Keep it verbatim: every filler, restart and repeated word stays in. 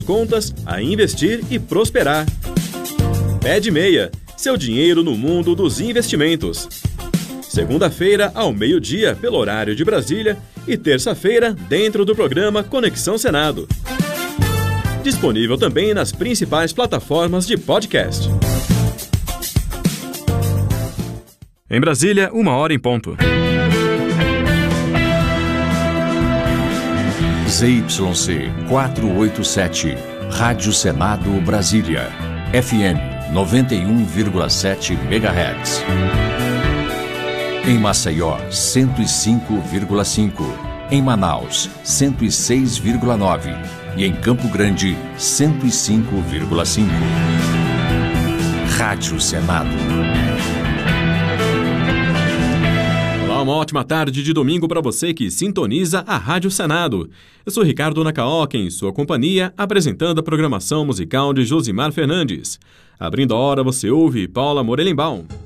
contas, a investir e prosperar. Pé de Meia, seu dinheiro no mundo dos investimentos. Segunda-feira, ao meio-dia, pelo horário de Brasília, e terça-feira, dentro do programa Conexão Senado. Disponível também nas principais plataformas de podcast. Em Brasília, uma hora em ponto. Z Y C quatrocentos e oitenta e sete, Rádio Senado Brasília, F M noventa e um vírgula sete megahertz. Em Maceió, cento e cinco vírgula cinco. Em Manaus, cento e seis vírgula nove. E em Campo Grande, cento e cinco vírgula cinco. Rádio Senado. Olá, uma ótima tarde de domingo para você que sintoniza a Rádio Senado. Eu sou Ricardo Nakaoka, em sua companhia, apresentando a programação musical de Josimar Fernandes. Abrindo a hora, você ouve Paula Morelenbaum.